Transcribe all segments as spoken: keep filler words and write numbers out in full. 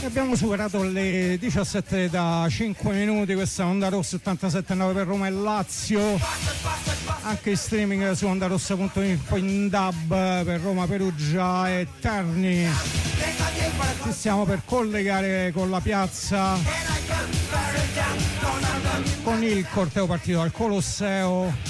Abbiamo superato le diciassette da cinque minuti, questa è Onda Rossa ottantasette virgola nove per Roma e Lazio, anche in streaming su ondarossa punto info, in dub per Roma, Perugia e Terni. Ci stiamo per collegare con la piazza, con il corteo partito dal Colosseo.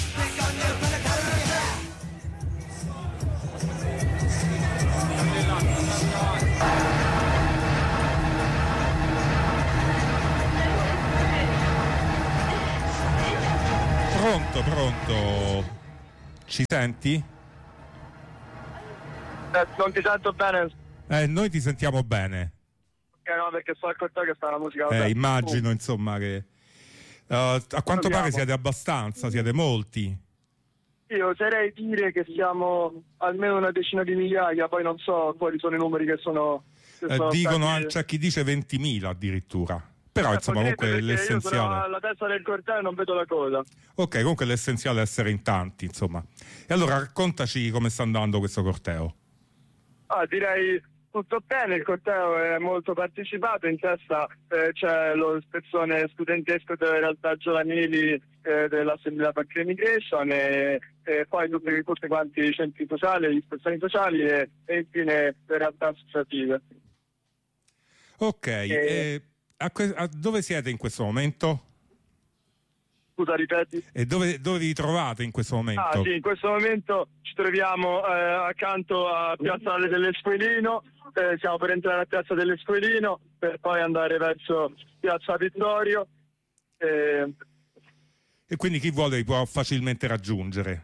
Pronto, pronto. Ci senti? Eh, non ti sento bene. Eh, noi ti sentiamo bene. Ok, no, perché so al corteo che sta la musica. Eh, vabbè. immagino, uh. insomma, che uh, a quanto pare siete abbastanza, siete molti. Io oserei dire che siamo almeno una decina di migliaia, poi non so quali sono i numeri che sono. Che Eh, sono dicono, stati... c'è chi dice ventimila addirittura. Però, eh, insomma, comunque l'essenziale. Io sono alla testa del corteo e non vedo la cosa. Ok, comunque l'essenziale è essere in tanti, insomma. E allora raccontaci come sta andando questo corteo. Ah, direi tutto bene, il corteo è molto partecipato, in testa eh, c'è lo spezzone studentesco delle realtà giovanili eh, dell'Assemblea Pack Immigration e, e poi tutti, tutti quanti i centri sociali, gli spezzoni sociali e, e infine le realtà associative. Ok, e... e a que- a dove siete in questo momento? Scusa, ripeti? E dove, dove vi trovate in questo momento? Ah sì, in questo momento ci troviamo eh, accanto a Piazza dell'Esquilino, eh, siamo per entrare a Piazza dell'Esquilino per poi andare verso Piazza Vittorio. Eh... E quindi chi vuole vi può facilmente raggiungere?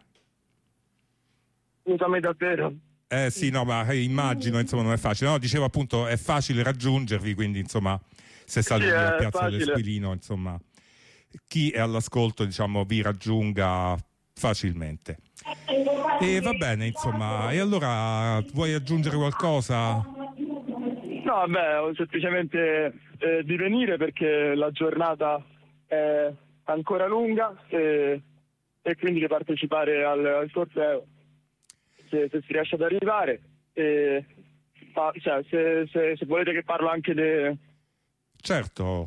Scusami davvero. Eh sì, no, ma immagino, insomma, non è facile. No, dicevo appunto, è facile raggiungervi, quindi insomma, se state sì, a Piazza facile. dell'Esquilino, insomma, chi è all'ascolto, diciamo, vi raggiunga facilmente. E va bene, insomma, e allora vuoi aggiungere qualcosa? No, vabbè, ho semplicemente eh, di venire perché la giornata è ancora lunga e, e quindi di partecipare al, al corteo se, se si riesce ad arrivare. E, ah, cioè, se, se, se volete che parlo anche de... Certo.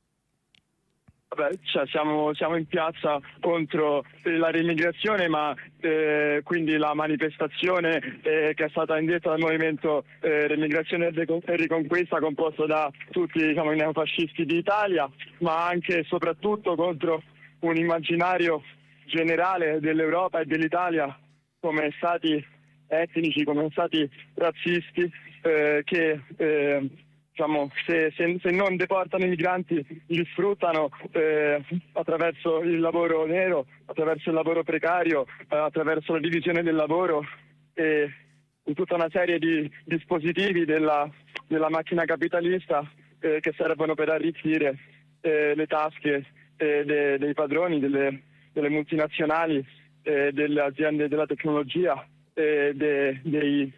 Vabbè, cioè siamo, siamo in piazza contro la riemigrazione, ma eh, quindi la manifestazione eh, che è stata indetta dal movimento eh, Riemigrazione e Riconquista, composto da tutti, diciamo, i neofascisti d'Italia, ma anche e soprattutto contro un immaginario generale dell'Europa e dell'Italia come stati etnici, come stati razzisti eh, che eh, diciamo, se, se, se non deportano i migranti li sfruttano eh, attraverso il lavoro nero, attraverso il lavoro precario, eh, attraverso la divisione del lavoro e in tutta una serie di dispositivi della, della macchina capitalista eh, che servono per arricchire eh, le tasche eh, de, dei padroni, delle, delle multinazionali, eh, delle aziende della tecnologia, eh, de, dei,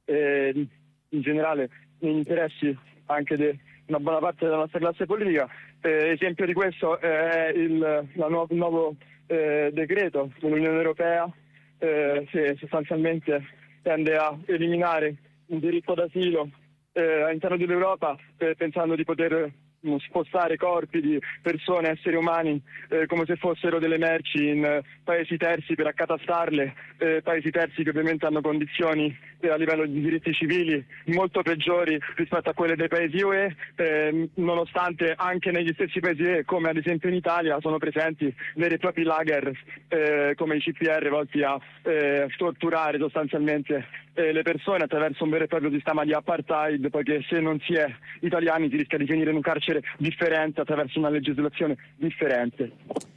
eh, in generale negli interessi anche di una buona parte della nostra classe politica. Eh, esempio di questo è il, la nuovo, il nuovo eh, decreto dell'Unione Europea eh, che sostanzialmente tende a eliminare un diritto d'asilo eh, all'interno dell'Europa eh, pensando di poter spostare corpi di persone, esseri umani eh, come se fossero delle merci in eh, paesi terzi per accatastarle, eh, paesi terzi che ovviamente hanno condizioni eh, a livello di diritti civili molto peggiori rispetto a quelle dei paesi U E, eh, nonostante anche negli stessi paesi U E, come ad esempio in Italia, sono presenti veri e propri lager eh, come i C P R volti a eh, torturare sostanzialmente eh, le persone attraverso un vero e proprio sistema di apartheid, poiché se non si è italiani si rischia di finire in un carcere differente attraverso una legislazione differente.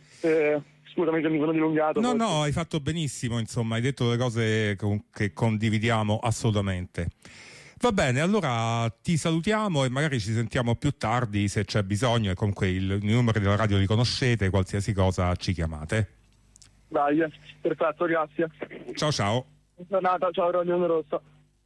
Eh, scusami se mi sono dilungato. No, forse. no, hai fatto benissimo, insomma, hai detto le cose che condividiamo assolutamente. Va bene, allora ti salutiamo e magari ci sentiamo più tardi se c'è bisogno, e comunque il, i numeri della radio li conoscete, qualsiasi cosa ci chiamate. Dai, perfetto, grazie. Ciao ciao. Buona giornata, ciao Radio Rossa.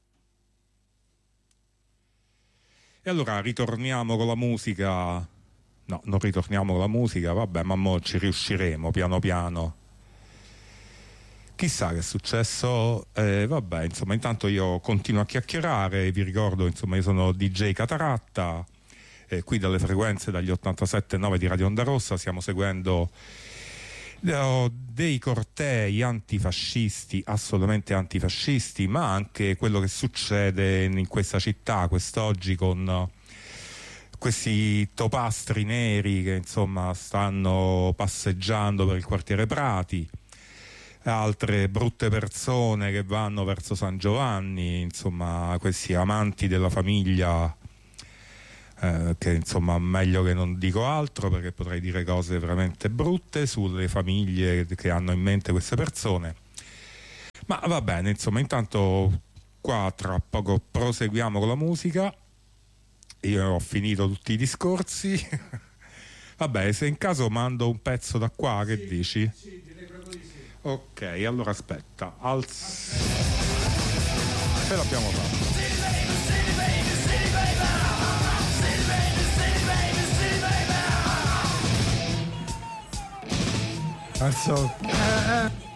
E allora ritorniamo con la musica. No, non ritorniamo con la musica, vabbè, ma mo ci riusciremo piano piano. Chissà che è successo. Eh, vabbè, insomma, intanto io continuo a chiacchierare. Vi ricordo, insomma, io sono D J Cataratta eh, qui dalle frequenze dagli ottantasette virgola nove di Radio Onda Rossa. Stiamo seguendo dei cortei antifascisti, assolutamente antifascisti, ma anche quello che succede in questa città quest'oggi con questi topastri neri che insomma stanno passeggiando per il quartiere Prati, altre brutte persone che vanno verso San Giovanni, insomma questi amanti della famiglia. Eh, che insomma meglio che non dico altro, perché potrei dire cose veramente brutte sulle famiglie che hanno in mente queste persone, ma va bene, insomma intanto qua tra poco proseguiamo con la musica. Io ho finito tutti i discorsi. Vabbè, se in caso mando un pezzo da qua, che sì, dici? Sì, direi proprio di sì. Ok, allora aspetta, alz... ce l'abbiamo fatta. So, uh, uh.